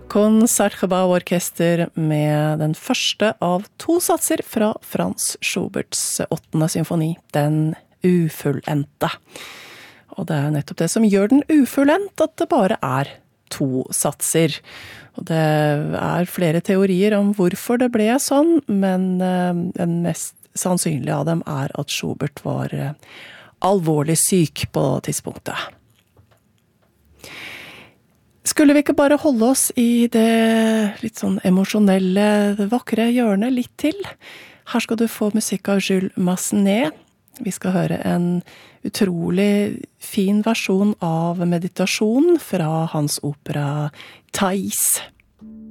Concertgebouw-orkester med den første av 2 satser fra Franz Schuberts 8. symfoni, den ufullendte. Og det er nettopp det som gjør den ufullendt, at det bare er 2 satser. Og det er flere teorier om hvorfor det ble sånn, men den mest sannsynlige av dem er at Schubert var alvorlig syk på tidspunktet. Skulle vi ikke bare holde oss i det litt sånn emosjonelle, vakre hjørnet litt til? Her skal du få musikk av Jules Massenet. Vi skal høre en utrolig fin versjon av meditasjon fra hans opera Thais.